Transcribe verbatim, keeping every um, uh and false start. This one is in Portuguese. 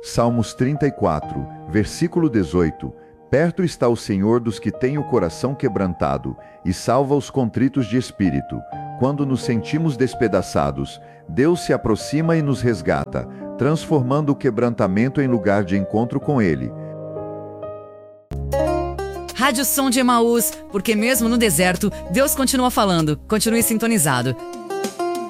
Salmos trinta e quatro, versículo dezoito. Perto está o Senhor dos que têm o coração quebrantado, e salva os contritos de espírito. Quando nos sentimos despedaçados, Deus se aproxima e nos resgata, transformando o quebrantamento em lugar de encontro com Ele. Rádio Som de Emaús, porque mesmo no deserto, Deus continua falando. Continue sintonizado.